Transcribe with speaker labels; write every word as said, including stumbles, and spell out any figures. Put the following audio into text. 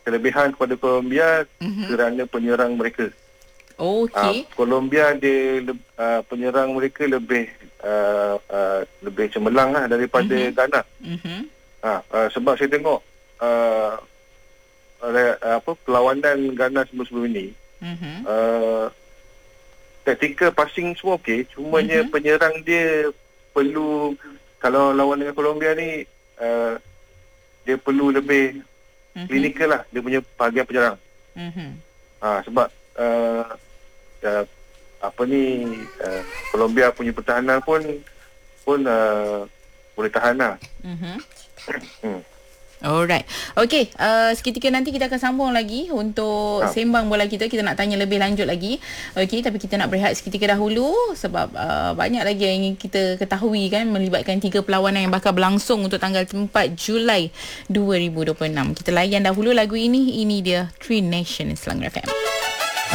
Speaker 1: kelebihan kepada Colombia
Speaker 2: Mm-hmm.
Speaker 1: kerana penyerang mereka.
Speaker 2: Okey.
Speaker 1: Uh, Colombia dia uh, penyerang mereka lebih uh, uh, lebih cemerlang lah daripada
Speaker 2: Mm-hmm.
Speaker 1: Ghana.
Speaker 2: Mhm.
Speaker 1: Uh, uh, sebab saya tengok uh, uh, apa perlawanan Ghana sebelum-sebelum ini,
Speaker 2: Mhm.
Speaker 1: uh, taktikal passing semua okey, cumanya
Speaker 2: Mhm.
Speaker 1: penyerang dia perlu, kalau lawan dengan Colombia ni uh, dia perlu lebih
Speaker 2: Mhm.
Speaker 1: klinikal lah dia punya bahagian penyerang.
Speaker 2: Mhm.
Speaker 1: Ha, sebab uh, uh, apa ni uh, Colombia punya pertahanan pun pun uh, boleh tahan lah.
Speaker 2: Mhm.
Speaker 1: hmm.
Speaker 2: Alright. Okey, uh, seketika nanti kita akan sambung lagi untuk
Speaker 1: Ha.
Speaker 2: sembang bola kita. Kita nak tanya lebih lanjut lagi. Okey, tapi kita nak berehat seketika dahulu sebab uh, banyak lagi yang ingin kita ketahui kan, melibatkan tiga perlawanan yang bakal berlangsung untuk tanggal empat Julai dua ribu dua puluh enam. Kita layan dahulu lagu ini. Ini dia Three Nations Selangor F M.